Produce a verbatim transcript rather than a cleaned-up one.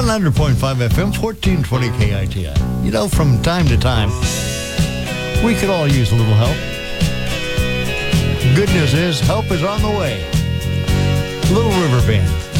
one hundred point five F M, fourteen twenty K I T I. You know, from time to time, we could all use a little help. Good news is, help is on the way. Little River Band.